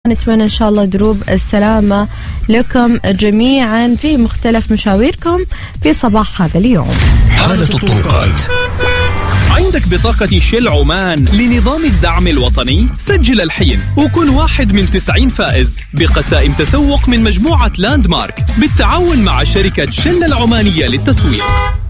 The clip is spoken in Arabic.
نتمنى إن شاء الله دروب السلامة لكم جميعا في مختلف مشاويركم في صباح هذا اليوم. حالة الطرقات. عندك بطاقة شيل عمان لنظام الدعم الوطني؟ سجل الحين وكن واحد من 90 فائز بقسائم تسوق من مجموعة لاند مارك بالتعاون مع شركة شل العمانية للتسويق.